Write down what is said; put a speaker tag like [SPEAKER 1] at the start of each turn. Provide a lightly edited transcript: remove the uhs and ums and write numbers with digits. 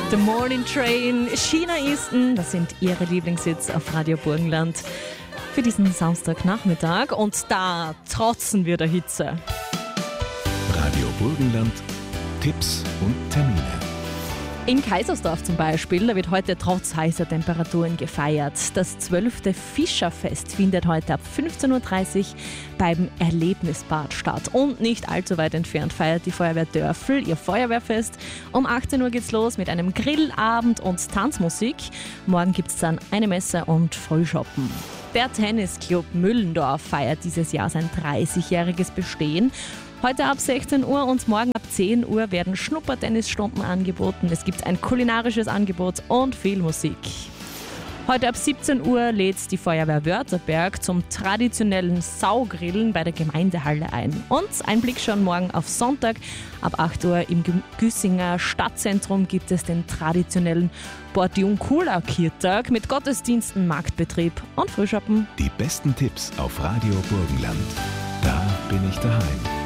[SPEAKER 1] The Morning Train, China Easton, das sind ihre Lieblingshits auf Radio Burgenland für diesen Samstagnachmittag. Und da trotzen wir der Hitze.
[SPEAKER 2] Radio Burgenland, Tipps und Termine.
[SPEAKER 1] In Kaisersdorf zum Beispiel, da wird heute trotz heißer Temperaturen gefeiert. Das 12. Fischerfest findet heute ab 15.30 Uhr beim Erlebnisbad statt. Und nicht allzu weit entfernt feiert die Feuerwehr Dörfel ihr Feuerwehrfest. Um 18 Uhr geht's los mit einem Grillabend und Tanzmusik. Morgen gibt's dann eine Messe und Frühshoppen. Der Tennisclub Müllendorf feiert dieses Jahr sein 30-jähriges Bestehen. Heute ab 16 Uhr und morgen ab 10 Uhr werden Schnuppertennisstunden angeboten. Es gibt ein kulinarisches Angebot und viel Musik. Heute ab 17 Uhr lädt die Feuerwehr Wörterberg zum traditionellen Saugrillen bei der Gemeindehalle ein. Und ein Blick schon morgen auf Sonntag. Ab 8 Uhr im Güssinger Stadtzentrum gibt es den traditionellen Bordiunkula-Kirtag mit Gottesdiensten, Marktbetrieb und Frühschoppen.
[SPEAKER 2] Die besten Tipps auf Radio Burgenland. Da bin ich daheim.